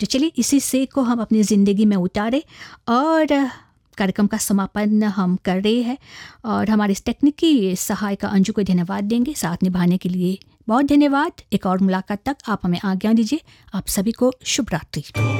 तो चलिए इसी से को हम अपनी ज़िंदगी में उतारें और कार्यक्रम का समापन हम कर रहे हैं और हमारे इस तकनीकी सहायक अंजू को धन्यवाद देंगे साथ निभाने के लिए। बहुत धन्यवाद। एक और मुलाकात तक आप हमें आज्ञा दीजिए। आप सभी को शुभ रात्रि।